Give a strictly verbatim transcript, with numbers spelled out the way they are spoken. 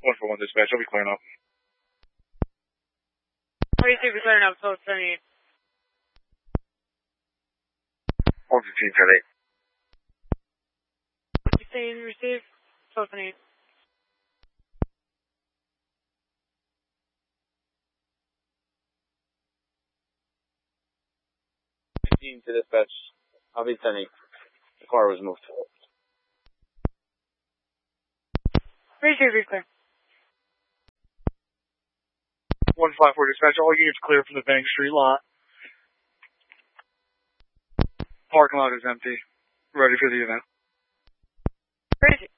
one four one dispatch, I'll be clearing up. Receive, be clearing up, twelve seventy-eight. one fifteen, ten eight. fifteen, receive, twelve seventy-eight. fifteen to dispatch, I'll be ten eight. The car was moved. Receive, be clear. one five four dispatch, all units clear from the Bank Street lot. Parking lot is empty. Ready for the event. Receive.